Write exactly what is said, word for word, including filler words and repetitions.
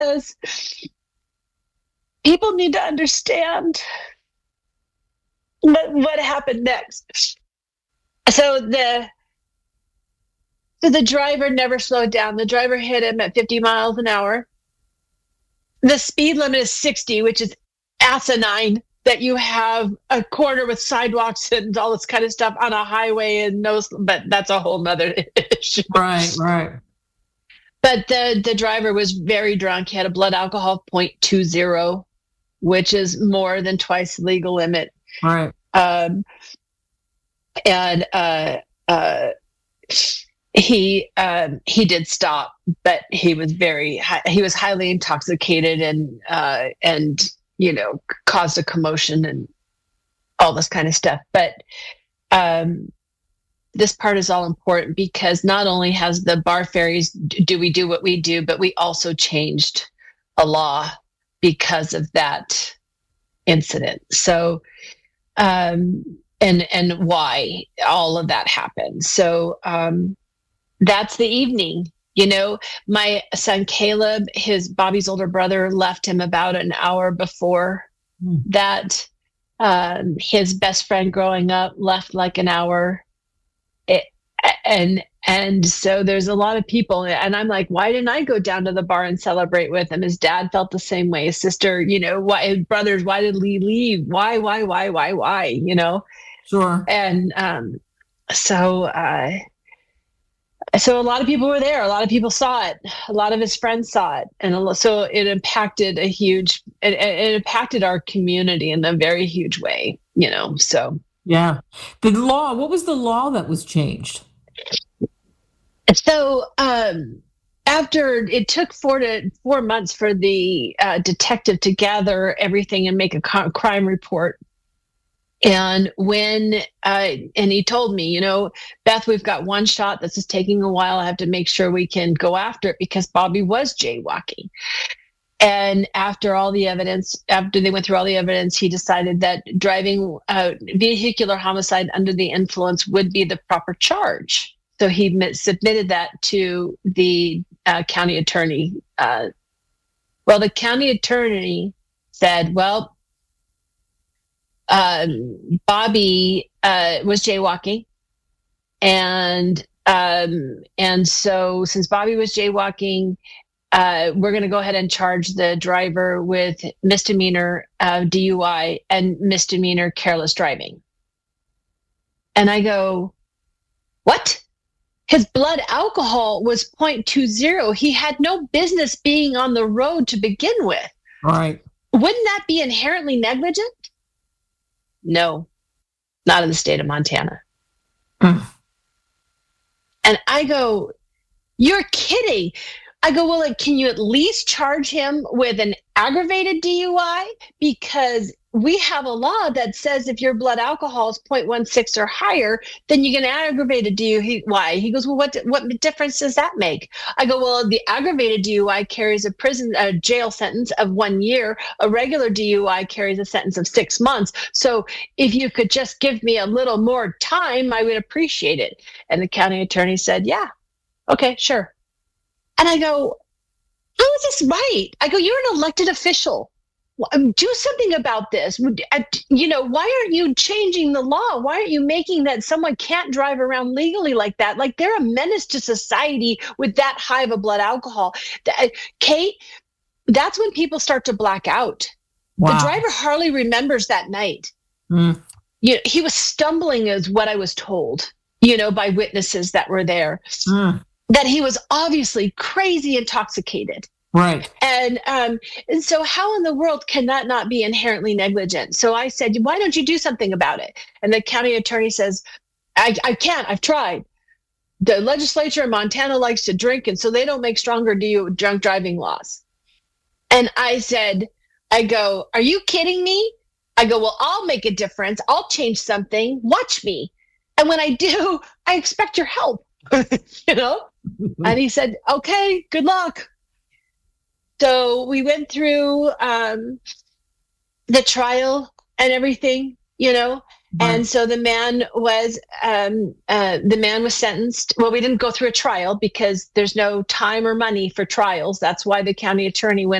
because people need to understand what, what happened next. So the so the driver never slowed down. The driver hit him at fifty miles an hour. The speed limit is sixty, which is asinine that you have a corner with sidewalks and all this kind of stuff on a highway and no, but that's a whole nother issue. Right, right. But the, the driver was very drunk. He had a blood alcohol of zero point two zero, which is more than twice the legal limit. Right. Um, and uh, uh, he um, he did stop, but he was very high, he was highly intoxicated and uh, and you know caused a commotion and all this kind of stuff. But um, this part is all important because not only has the bar ferries do we do what we do, but we also changed a law because of that incident. So, um, and and why all of that happened. So um, that's the evening. You know, my son Caleb, his Bobby's older brother, left him about an hour before mm. that. Um, his best friend growing up left like an hour. It, and and so there's a lot of people, and I'm like, why didn't I go down to the bar and celebrate with him? His dad felt the same way. His sister, you know, why his brothers, why did Lee leave? Why, why, why, why, why? You know? Sure. And um, so uh, so a lot of people were there. A lot of people saw it. A lot of his friends saw it, and a, so it impacted a huge. It, it impacted our community in a very huge way. You know, so. Yeah. The law, what was the law that was changed? So um, after it took four to four months for the uh, detective to gather everything and make a co- crime report. And when, uh, and he told me, you know, Beth, we've got one shot. This is taking a while. I have to make sure we can go after it because Bobby was jaywalking. And after all the evidence, after they went through all the evidence, he decided that driving uh, vehicular homicide under the influence would be the proper charge. So he met, submitted that to the uh, county attorney. Uh, well, the county attorney said, well, um, Bobby uh, was jaywalking. And, um, and so since Bobby was jaywalking, Uh, we're going to go ahead and charge the driver with misdemeanor uh, D U I and misdemeanor careless driving. And I go, what? His blood alcohol was zero point two zero. He had no business being on the road to begin with. Right. Wouldn't that be inherently negligent? No, not in the state of Montana. Mm. And I go, you're kidding. I go, well, like, can you at least charge him with an aggravated D U I? Because we have a law that says if your blood alcohol is zero point one six or higher, then you get an aggravated D U I. He goes, well, what what difference does that make? I go, well, the aggravated D U I carries a prison, a jail sentence of one year. A regular D U I carries a sentence of six months. So if you could just give me a little more time, I would appreciate it. And the county attorney said, yeah, okay, sure. And I go, how is this right? I go, you're an elected official. Do something about this. You know, why aren't you changing the law? Why aren't you making that someone can't drive around legally like that? Like they're a menace to society with that high of a blood alcohol. Kate, that's when people start to black out. Wow. The driver hardly remembers that night. Mm. You know, he was stumbling is what I was told, you know, by witnesses that were there. Mm. That he was obviously crazy intoxicated. Right. And um, and so how in the world can that not be inherently negligent? So I said, why don't you do something about it? And the county attorney says, I, I can't, I've tried. The legislature in Montana likes to drink, and so they don't make stronger drunk driving laws. And I said, I go, are you kidding me? I go, well, I'll make a difference. I'll change something. Watch me. And when I do, I expect your help, you know? And he said, okay, good luck. So we went through um, the trial and everything, you know, And so the man was um, uh, the man was sentenced. Well, we didn't go through a trial because there's no time or money for trials. That's why the county attorney went